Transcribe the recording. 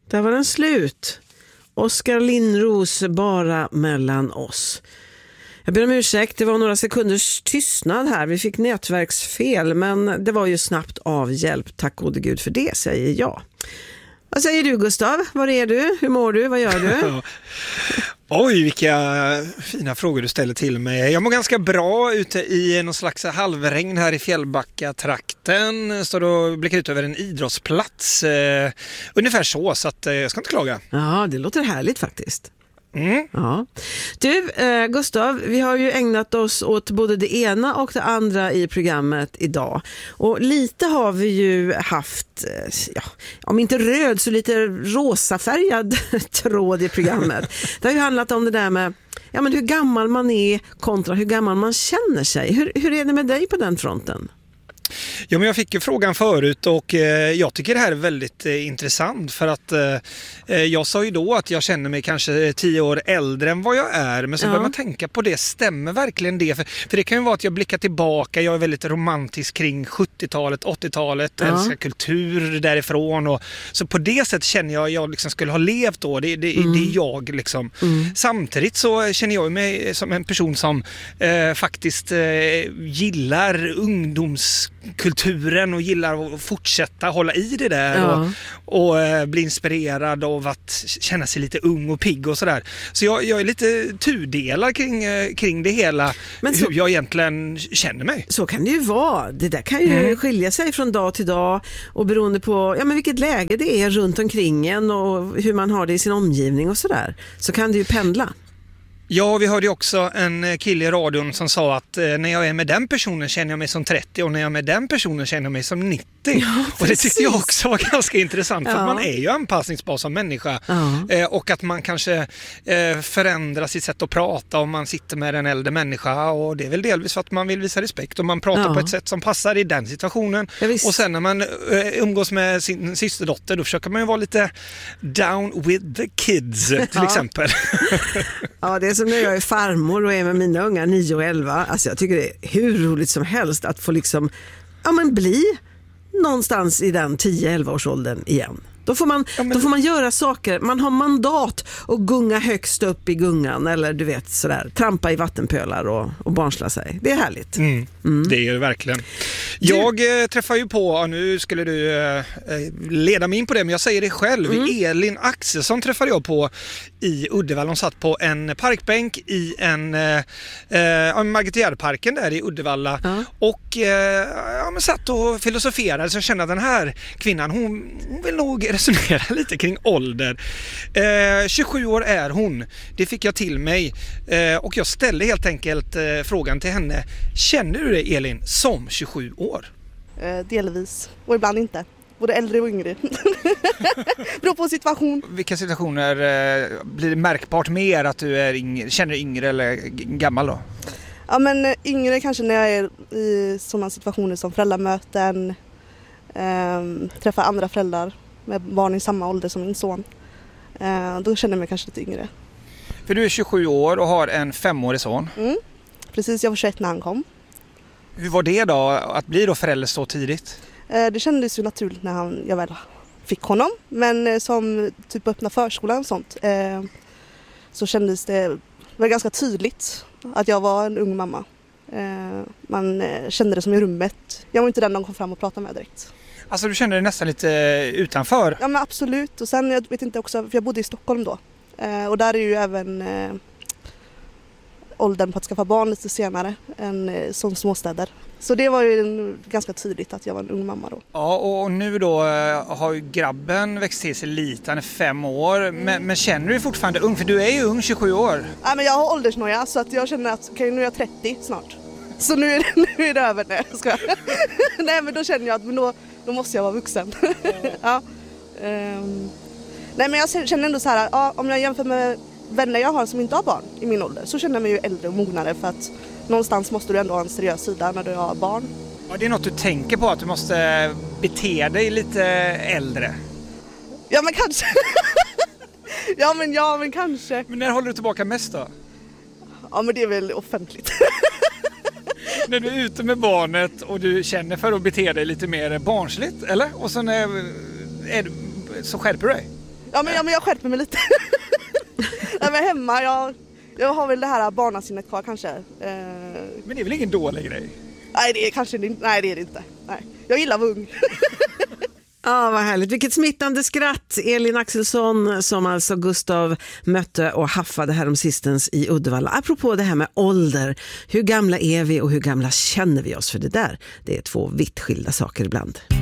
Där var den slut. Oskar Lindros, Bara mellan oss. Jag ber om ursäkt, det var några sekunders tystnad här. Vi fick nätverksfel, men det var ju snabbt avhjälpt. Tack gode Gud för det, säger jag. Vad säger du, Gustav? Var är du? Hur mår du? Vad gör du? Oj, vilka fina frågor du ställer till mig. Jag mår ganska bra ute i någon slags halvregn här i Fjällbacka-trakten. Står och blickar ut över en idrottsplats. Ungefär så att jag ska inte klaga. Ja, det låter härligt faktiskt. Mm. Ja. Du, Gustav, vi har ju ägnat oss åt både det ena och det andra i programmet idag. Och lite har vi ju haft, om inte röd så lite rosafärgad tråd i programmet. Det har ju handlat om det där med men hur gammal man är kontra hur gammal man känner sig. Hur är det med dig på den fronten? Ja, men jag fick ju frågan förut och jag tycker det här är väldigt intressant för att jag sa ju då att jag känner mig kanske 10 år äldre än vad jag är, men så börjar man tänka på det, stämmer verkligen det? För det kan ju vara att jag blickar tillbaka, jag är väldigt romantisk kring 70-talet, 80-talet, älskar kultur därifrån och så på det sättet känner jag liksom skulle ha levt då, det är jag liksom. Samtidigt så känner jag mig som en person som faktiskt gillar ungdomskulturen och gillar att fortsätta hålla i det där och bli inspirerad av att känna sig lite ung och pigg och sådär. Så jag är lite tudelad kring det hela, men hur jag egentligen känner mig. Så kan det ju vara. Det där kan ju skilja sig från dag till dag och beroende på vilket läge det är runt omkring en och hur man har det i sin omgivning och sådär. Så kan det ju pendla. Ja, vi hörde också en kille i radion som sa att när jag är med den personen känner jag mig som 30 och när jag är med den personen känner jag mig som 90. Ja, och det tyckte jag också var ganska intressant för att man är ju anpassningsbar som människa och att man kanske förändrar sitt sätt att prata om man sitter med en äldre människa och det är väl delvis för att man vill visa respekt och man pratar på ett sätt som passar i den situationen. Och sen när man umgås med sin systerdotter då försöker man ju vara lite down with the kids till exempel. Ja, det är som när jag är farmor och är med mina unga 9 och 11. Alltså jag tycker det är hur roligt som helst att få liksom, bli någonstans i den 10-11 års åldern igen. Då får man göra saker. Man har mandat att gunga högst upp i gungan eller du vet sådär, trampa i vattenpölar och barnsla sig. Det är härligt. Det är det verkligen. Jag träffar ju på, nu skulle du leda mig in på det, men jag säger det själv. Elin Axelsson träffade jag på i Uddevalla. Hon satt på en parkbänk i Margit-Gärde-parken där i Uddevalla och satt och filosoferade, så jag kände att den här kvinnan, hon vill nog resonera lite kring ålder. 27 år är hon. Det fick jag till mig och jag ställde helt enkelt frågan till henne. Känner du dig, Elin, som 27 år? Delvis. Och ibland inte. Både äldre och yngre. Beror på situation. Vilka situationer blir det märkbart mer att du är känner yngre eller gammal då? Ja, men yngre kanske när jag är i sådana situationer som föräldramöten, träffar andra föräldrar med barn i samma ålder som min son. Då känner jag mig kanske lite yngre. För du är 27 år och har en 5-årig son. Precis, jag var 21 när han kom. Hur var det då att bli då förälder så tidigt? Det kändes ju naturligt när jag väl fick honom. Men som typ öppna förskolan och sånt så kändes det ganska tydligt att jag var en ung mamma. Man kände det som i rummet. Jag var inte den de kom fram och pratade med direkt. Alltså du kände dig nästan lite utanför? Ja, men absolut. Och sen jag vet inte också, för jag bodde i Stockholm då. Och där är ju även åldern på att skaffa barn lite senare än som småstäder. Så det var ju ganska tydligt att jag var en ung mamma då. Ja, och nu då har ju grabben växt till sig lite, han är 5 år. Men känner du dig fortfarande ung? För du är ju ung, 27 år. Ja, men jag har åldersnoja så att jag känner att nu är jag 30 snart. Så nu är det över. Nej, men då känner jag att då måste jag vara vuxen. Ja. Nej, men jag känner ändå så här, om jag jämför med vänner jag har som inte har barn i min ålder så känner jag mig ju äldre och mognare för att någonstans måste du ändå ha en seriös sida när du har barn. Ja, det är något du tänker på, att du måste bete dig lite äldre. Ja, men kanske. ja, men kanske. Men när håller du tillbaka mest då? Ja, men det är väl offentligt. När du är ute med barnet och du känner för att bete dig lite mer barnsligt, eller? Och så så skärper du dig? Ja, men jag skärper mig lite. Nej, men hemma, jag har väl det här barnasinnet kvar kanske. Men det är väl ingen dålig grej? Nej, det är det inte. Nej. Jag gillar att vara ung. Ja, vad härligt. Vilket smittande skratt. Elin Axelsson som alltså Gustav mötte och haffade här om sistens i Uddevalla. Apropå det här med ålder. Hur gamla är vi och hur gamla känner vi oss? För det är två vitt skilda saker ibland.